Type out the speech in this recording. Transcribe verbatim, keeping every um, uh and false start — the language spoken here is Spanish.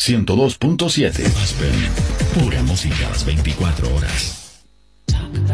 ciento dos punto siete. Aspen, pura música las veinticuatro horas.